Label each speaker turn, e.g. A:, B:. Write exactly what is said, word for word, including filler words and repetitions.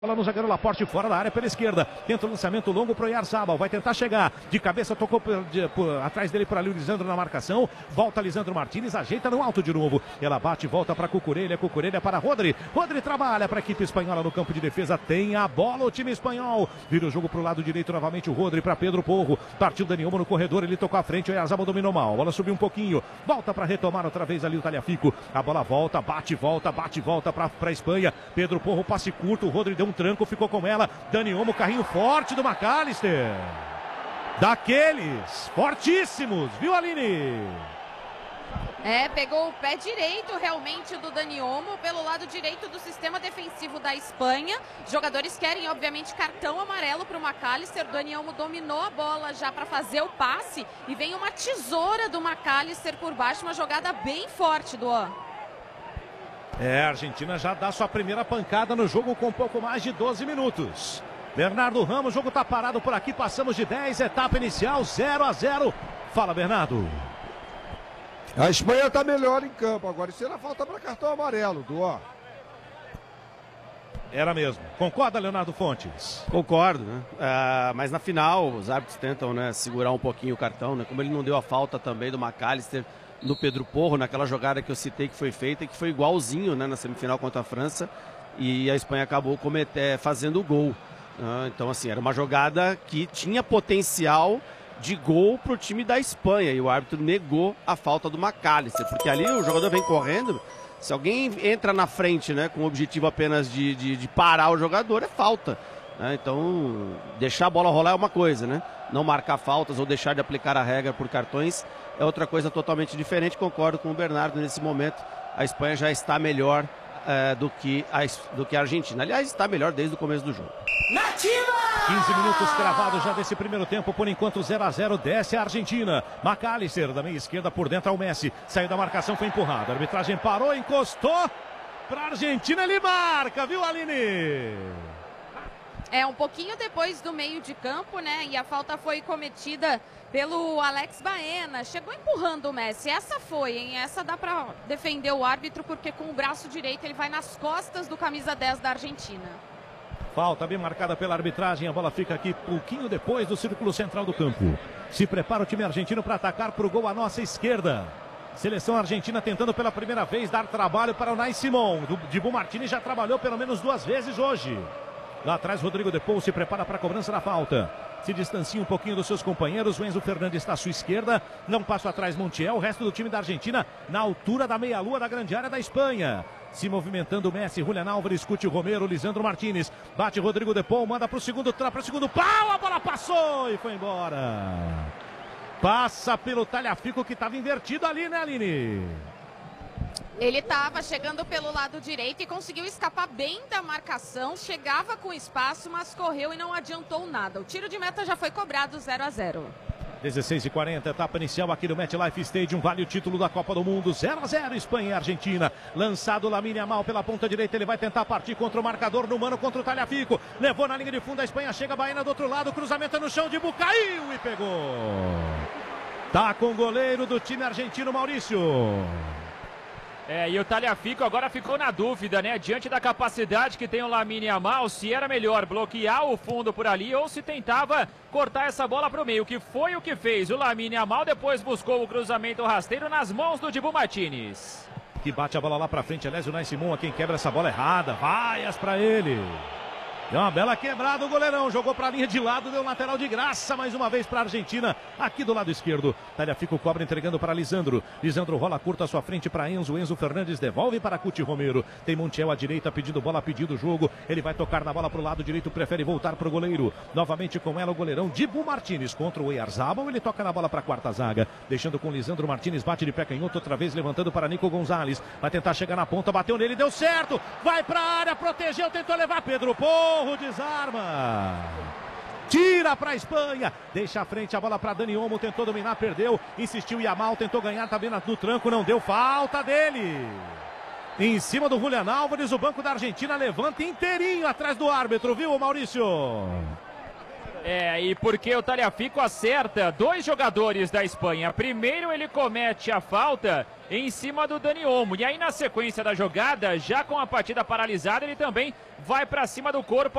A: Bola no zagueiro Laporte, fora da área pela esquerda. Tenta o lançamento longo pro Oyarzabal. Vai tentar chegar. De cabeça tocou por, de, por, atrás dele por ali o Lisandro na marcação. Volta Lisandro Martins, ajeita no alto de novo. Ela bate, volta para Cucurella. Cucurella para Rodri. Rodri trabalha para a equipe espanhola no campo de defesa. Tem a bola o time espanhol. Vira o jogo pro lado direito novamente o Rodri para Pedro Porro. Partiu Dani Olmo no corredor. Ele tocou à frente. O Oyarzabal dominou mal. A bola subiu um pouquinho. Volta para retomar outra vez ali o Tagliafico. A bola volta, bate, volta, bate, volta para a Espanha. Pedro Porro, passe curto. O Rodri deu um tranco, ficou com ela. Dani Olmo, carrinho forte do McAllister. Daqueles fortíssimos, viu, Aline?
B: É, pegou o pé direito realmente do Dani Olmo pelo lado direito do sistema defensivo da Espanha. Os jogadores querem, obviamente, cartão amarelo para o McAllister. O Dani Olmo dominou a bola já para fazer o passe e vem uma tesoura do McAllister por baixo, uma jogada bem forte do Ó.
A: É, a Argentina já dá sua primeira pancada no jogo com um pouco mais de doze minutos. Bernardo Ramos, o jogo tá parado por aqui, passamos de dez, etapa inicial, zero a zero. Fala, Bernardo.
C: A Espanha tá melhor em campo, agora isso era falta para cartão amarelo, do Ó.
A: Era mesmo. Concorda, Leonardo Fontes?
D: Concordo, né? Uh, mas na final, os árbitros tentam, né, segurar um pouquinho o cartão, né? Como ele não deu a falta também do McAllister no Pedro Porro, naquela jogada que eu citei que foi feita e que foi igualzinho, né, na semifinal contra a França, e a Espanha acabou cometer, fazendo o gol. Uh, então, assim, era uma jogada que tinha potencial de gol para o time da Espanha, e o árbitro negou a falta do McAllister, porque ali o jogador vem correndo, se alguém entra na frente, né, com o objetivo apenas de, de, de parar o jogador, é falta. Né? Então, deixar a bola rolar é uma coisa, né? Não marcar faltas ou deixar de aplicar a regra por cartões é outra coisa totalmente diferente. Concordo com o Bernardo nesse momento. A Espanha já está melhor é, do, que a, do que a Argentina. Aliás, está melhor desde o começo do jogo.
A: quinze minutos cravados já desse primeiro tempo, por enquanto zero a zero, desce a Argentina. McAllister da meia esquerda por dentro ao Messi. Saiu da marcação, foi empurrado. A arbitragem parou, encostou para a Argentina, ele marca, viu, Aline?
B: É, um pouquinho depois do meio de campo, né? E a falta foi cometida pelo Alex Baena. Chegou empurrando o Messi. Essa foi, hein? Essa dá para defender o árbitro, porque com o braço direito ele vai nas costas do camisa dez da Argentina.
A: Falta bem marcada pela arbitragem. A bola fica aqui pouquinho depois do círculo central do campo. Se prepara o time argentino para atacar para o gol à nossa esquerda. Seleção argentina tentando pela primeira vez dar trabalho para o Unai Simón. O Dibu Martínez já trabalhou pelo menos duas vezes hoje. Lá atrás, Rodrigo de Paul se prepara para a cobrança da falta. Se distancia um pouquinho dos seus companheiros. O Enzo Fernandes está à sua esquerda. Não passa atrás Montiel. O resto do time da Argentina na altura da meia-lua da grande área da Espanha. Se movimentando Messi, Julián Álvares, Cuti Romero, Lisandro Martínez. Bate Rodrigo de Paul, manda para o segundo, para o segundo pau. A bola passou e foi embora. Passa pelo Tagliafico que estava invertido ali, né, Aline?
B: Ele estava chegando pelo lado direito e conseguiu escapar bem da marcação. Chegava com espaço, mas correu e não adiantou nada. O tiro de meta já foi cobrado, zero a zero.
A: dezesseis e quarenta, etapa inicial aqui no MetLife Stadium. Vale o título da Copa do Mundo. zero a zero, Espanha e Argentina. Lançado Lamine Yamal pela ponta direita. Ele vai tentar partir contra o marcador no mano, contra o Tagliafico. Levou na linha de fundo. A Espanha chega, Baena do outro lado. Cruzamento no chão. Dibu caiu e pegou. Tá com o goleiro do time argentino, Maurício.
E: É, e o Tagliafico agora ficou na dúvida, né? Diante da capacidade que tem o Lamine Yamal, se era melhor bloquear o fundo por ali ou se tentava cortar essa bola para o meio, que foi o que fez o Lamine Yamal. Depois buscou o cruzamento rasteiro nas mãos do Dibu Martínez.
A: Que bate a bola lá para frente, aliás, o Unai Simón, quem quebra essa bola errada. Vaias para ele. Deu uma bela quebrada o goleirão, jogou para a linha de lado, deu lateral de graça mais uma vez para a Argentina, aqui do lado esquerdo. Tagliafico cobra entregando para Lisandro. Lisandro rola curta à sua frente para Enzo. Enzo Fernandes devolve para Cuti Romero. Tem Montiel à direita pedindo bola, pedindo jogo. Ele vai tocar na bola para o lado direito, prefere voltar para o goleiro. Novamente com ela o goleirão Dibu Martínez contra o Oyarzabal. Ele toca na bola para a quarta zaga, deixando com Lisandro Martínez, bate de pé canhoto, outra vez levantando para Nico Gonzalez. Vai tentar chegar na ponta, bateu nele, deu certo. Vai para a área, protegeu, tentou levar Pedro Porro. Desarma, tira para a Espanha, deixa à frente a bola para Dani Olmo, tentou dominar, perdeu, insistiu Yamal, tentou ganhar também no tranco, não deu, falta dele. Em cima do Julián Álvares, o banco da Argentina levanta inteirinho atrás do árbitro, viu, Maurício?
E: É, e porque o Tagliafico acerta dois jogadores da Espanha. Primeiro ele comete a falta em cima do Dani Olmo. E aí na sequência da jogada, já com a partida paralisada, ele também vai para cima do corpo